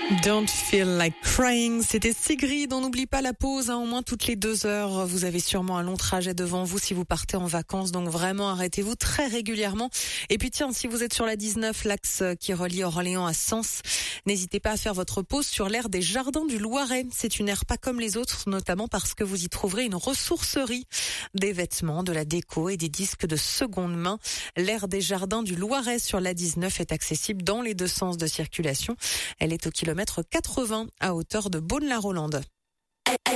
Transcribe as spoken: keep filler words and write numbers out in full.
Don't feel like crying. C'était Sigrid. On n'oublie pas la pause, hein, au moins toutes les deux heures. Vous avez sûrement un long trajet devant vous si vous partez en vacances. Donc vraiment, arrêtez-vous très régulièrement. Et puis tiens, si vous êtes sur la dix-neuf, l'axe qui relie Orléans à Sens, n'hésitez pas à faire votre pause sur l'aire des Jardins du Loiret. C'est une aire pas comme les autres, notamment parce que vous y trouverez une ressourcerie, des vêtements, de la déco et des disques de seconde main. L'aire des Jardins du Loiret sur la dix-neuf est accessible dans les deux sens de circulation. Elle est au kilomètre quatre-vingts à hauteur de Beaune-la-Rolande.